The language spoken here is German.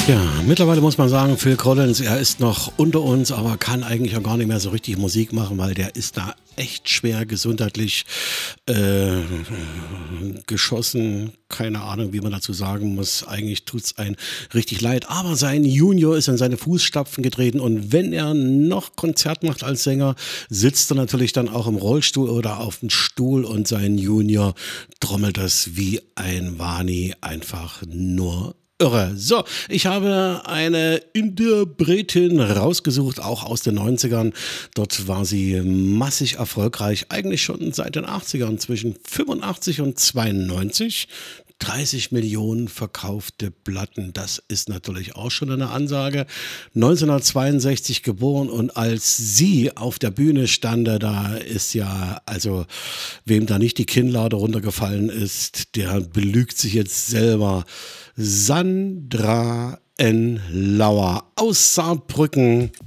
Ja, mittlerweile muss man sagen, Phil Collins, er ist noch unter uns, aber kann eigentlich auch gar nicht mehr so richtig Musik machen, weil der ist da echt schwer gesundheitlich geschossen. Keine Ahnung, wie man dazu sagen muss. Eigentlich tut's einen richtig leid. Aber sein Junior ist in seine Fußstapfen getreten und wenn er noch Konzert macht als Sänger, sitzt er natürlich dann auch im Rollstuhl oder auf dem Stuhl und sein Junior trommelt das wie ein Wani einfach nur irre. So, ich habe eine Interpretin rausgesucht, auch aus den 90ern. Dort war sie massig erfolgreich, eigentlich schon seit den 80ern, zwischen 85 und 92. 30 Millionen verkaufte Platten, das ist natürlich auch schon eine Ansage. 1962 geboren und als sie auf der Bühne stand, da ist ja, also wem da nicht die Kinnlade runtergefallen ist, der belügt sich jetzt selber. Sandra N. Lauer aus Saarbrücken.